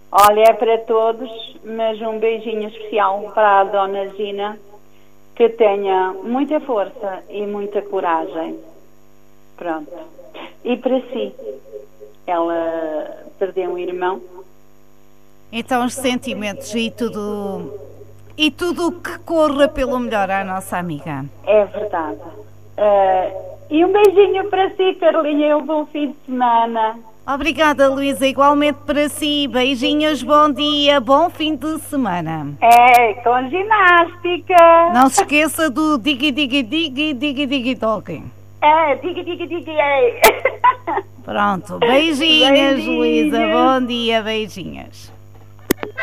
Olha, é para todos, mas um beijinho especial para a Dona Gina, que tenha muita força e muita coragem. Pronto. E para si, ela perdeu um irmão. Então os sentimentos e tudo o que corra pelo melhor à nossa amiga. É verdade. E um beijinho para si, Carlinha, e um bom fim de semana. Obrigada, Luísa, igualmente para si. Beijinhos, bom dia, bom fim de semana. É, com ginástica. Não se esqueça do digi-digi-digi-digi-digi-dog. É, diga, é. Pronto, beijinhos, Luísa, bom dia, beijinhos.